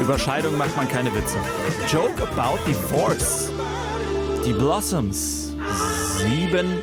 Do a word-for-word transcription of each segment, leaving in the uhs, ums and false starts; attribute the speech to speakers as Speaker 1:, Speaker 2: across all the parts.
Speaker 1: Über Scheidung macht man keine Witze. Joke about divorce. Die Blossoms. Sieben.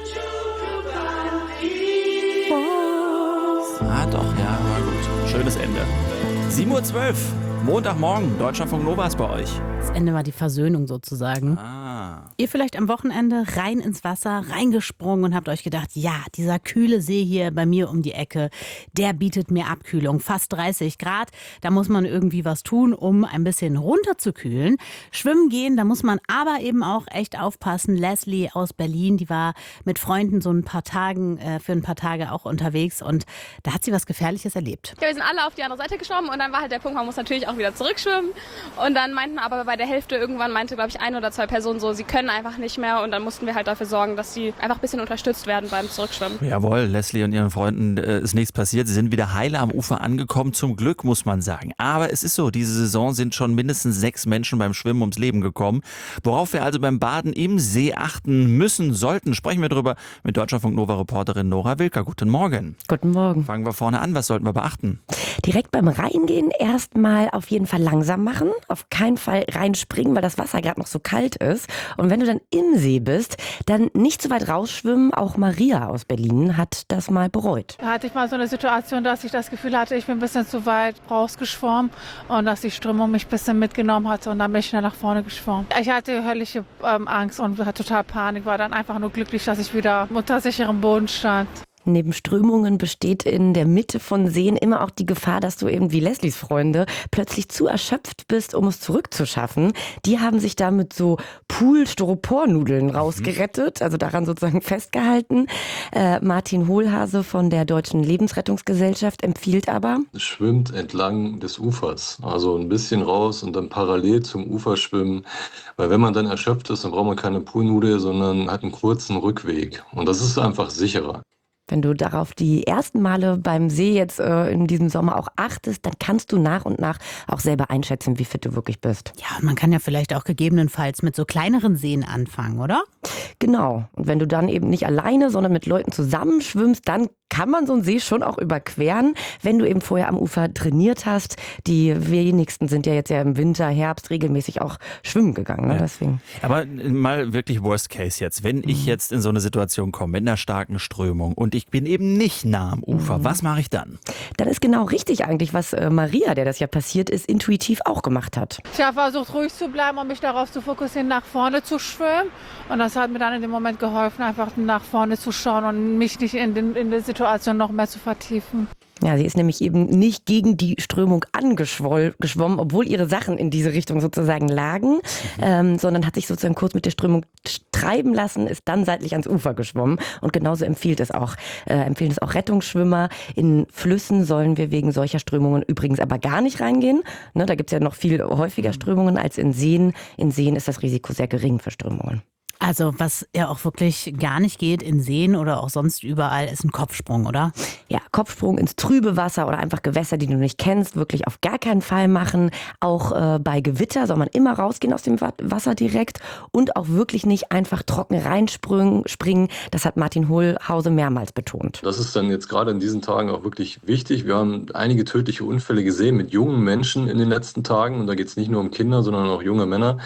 Speaker 1: Ah, doch, ja, war gut. Schönes Ende. sieben Uhr zwölf. Montagmorgen. Deutschlandfunk Nova ist bei euch.
Speaker 2: Das Ende war die Versöhnung sozusagen.
Speaker 1: Ah.
Speaker 2: Ihr vielleicht am Wochenende rein ins Wasser, reingesprungen und habt euch gedacht, ja, dieser kühle See hier bei mir um die Ecke, der bietet mir Abkühlung. Fast dreißig Grad, da muss man irgendwie was tun, um ein bisschen runterzukühlen. Schwimmen gehen, da muss man aber eben auch echt aufpassen. Leslie aus Berlin, die war mit Freunden so ein paar Tagen, äh, für ein paar Tage auch unterwegs und da hat sie was Gefährliches erlebt.
Speaker 3: Ja, wir sind alle auf die andere Seite geschwommen und dann war halt der Punkt, man muss natürlich auch wieder zurückschwimmen. Und dann meinten aber bei der Hälfte irgendwann meinte, glaube ich, ein oder zwei Personen so, sie können einfach nicht mehr und dann mussten wir halt dafür sorgen, dass sie einfach ein bisschen unterstützt werden beim Zurückschwimmen.
Speaker 1: Jawohl, Leslie und ihren Freunden äh, ist nichts passiert. Sie sind wieder heile am Ufer angekommen, zum Glück, muss man sagen. Aber es ist so, diese Saison sind schon mindestens sechs Menschen beim Schwimmen ums Leben gekommen. Worauf wir also beim Baden im See achten müssen, sollten, sprechen wir drüber mit Deutschlandfunk Nova-Reporterin Nora Wilker. Guten Morgen.
Speaker 4: Guten Morgen.
Speaker 1: Fangen wir vorne an. Was sollten wir beachten?
Speaker 4: Direkt beim Reingehen erstmal auf jeden Fall langsam machen. Auf keinen Fall reinspringen, weil das Wasser gerade noch so kalt ist. Und wenn du dann im See bist, dann nicht zu weit rausschwimmen. Auch Maria aus Berlin hat das mal bereut.
Speaker 5: Da hatte ich mal so eine Situation, dass ich das Gefühl hatte, ich bin ein bisschen zu weit rausgeschwommen und dass die Strömung mich ein bisschen mitgenommen hat und dann bin ich schnell nach vorne geschwommen. Ich hatte höllische ähm, Angst und hatte total Panik, war dann einfach nur glücklich, dass ich wieder unter sicherem Boden stand.
Speaker 4: Neben Strömungen besteht in der Mitte von Seen immer auch die Gefahr, dass du eben wie Leslies Freunde plötzlich zu erschöpft bist, um es zurückzuschaffen. Die haben sich da mit so Pool-Styropor-Nudeln rausgerettet, also daran sozusagen festgehalten. Äh, Martin Hohlhase von der Deutschen Lebensrettungsgesellschaft empfiehlt aber:
Speaker 6: Schwimmt entlang des Ufers, also ein bisschen raus und dann parallel zum Ufer schwimmen. Weil wenn man dann erschöpft ist, dann braucht man keine Poolnudel, sondern hat einen kurzen Rückweg. Und das ist einfach sicherer.
Speaker 4: Wenn du darauf die ersten Male beim See jetzt äh, in diesem Sommer auch achtest, dann kannst du nach und nach auch selber einschätzen, wie fit du wirklich bist.
Speaker 2: Ja, man kann ja vielleicht auch gegebenenfalls mit so kleineren Seen anfangen, oder?
Speaker 4: Genau. Und wenn du dann eben nicht alleine, sondern mit Leuten zusammen schwimmst, dann kann man so einen See schon auch überqueren, wenn du eben vorher am Ufer trainiert hast. Die wenigsten sind ja jetzt ja im Winter, Herbst regelmäßig auch schwimmen gegangen. Ne?
Speaker 1: Ja.
Speaker 4: Deswegen.
Speaker 1: Aber mal wirklich Worst Case jetzt. Wenn ich
Speaker 4: Mhm.
Speaker 1: jetzt in so eine Situation komme, mit einer starken Strömung und ich bin eben nicht nah am Ufer,
Speaker 4: Mhm.
Speaker 1: was mache ich dann?
Speaker 4: Dann ist genau richtig eigentlich, was äh, Maria, der das ja passiert ist, intuitiv auch gemacht hat.
Speaker 5: Ich habe versucht, ruhig zu bleiben und mich darauf zu fokussieren, nach vorne zu schwimmen. Und das hat mir dann in dem Moment geholfen, einfach nach vorne zu schauen und mich nicht in, den, in der Situation noch mehr zu vertiefen.
Speaker 4: Ja, sie ist nämlich eben nicht gegen die Strömung angeschwommen, obwohl ihre Sachen in diese Richtung sozusagen lagen, mhm. ähm, sondern hat sich sozusagen kurz mit der Strömung treiben lassen, ist dann seitlich ans Ufer geschwommen. Und genauso empfiehlt es auch, äh, empfehlen es auch Rettungsschwimmer. In Flüssen sollen wir wegen solcher Strömungen übrigens aber gar nicht reingehen. Ne, da gibt es ja noch viel häufiger Strömungen als in Seen. In Seen ist das Risiko sehr gering für Strömungen.
Speaker 2: Also was ja auch wirklich gar nicht geht in Seen oder auch sonst überall, ist ein Kopfsprung, oder?
Speaker 4: Ja, Kopfsprung ins trübe Wasser oder einfach Gewässer, die du nicht kennst, wirklich auf gar keinen Fall machen. Auch äh, bei Gewitter soll man immer rausgehen aus dem Wasser direkt und auch wirklich nicht einfach trocken reinspringen. Das hat Martin Hohlhase mehrmals betont.
Speaker 6: Das ist dann jetzt gerade in diesen Tagen auch wirklich wichtig. Wir haben einige tödliche Unfälle gesehen mit jungen Menschen in den letzten Tagen. Und da geht es nicht nur um Kinder, sondern auch junge Männer.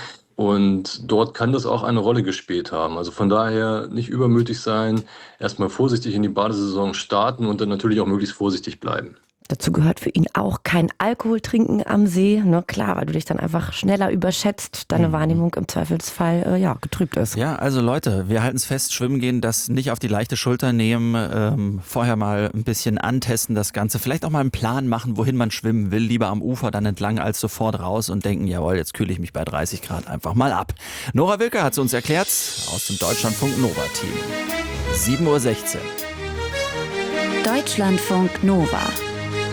Speaker 6: Und dort kann das auch eine Rolle gespielt haben. Also von daher nicht übermütig sein, erstmal vorsichtig in die Badesaison starten und dann natürlich auch möglichst vorsichtig bleiben.
Speaker 4: Dazu gehört für ihn auch kein Alkohol trinken am See. Ne, klar, weil du dich dann einfach schneller überschätzt, deine mhm. Wahrnehmung im Zweifelsfall äh, ja, getrübt ist.
Speaker 1: Ja, also Leute, wir halten es fest, schwimmen gehen, das nicht auf die leichte Schulter nehmen, ähm, vorher mal ein bisschen antesten das Ganze, vielleicht auch mal einen Plan machen, wohin man schwimmen will, lieber am Ufer dann entlang als sofort raus und denken, jawohl, jetzt kühle ich mich bei dreißig Grad einfach mal ab. Nora Wilker hat es uns erklärt, aus dem Deutschlandfunk Nova-Team. sieben Uhr sechzehn.
Speaker 7: Deutschlandfunk Nova.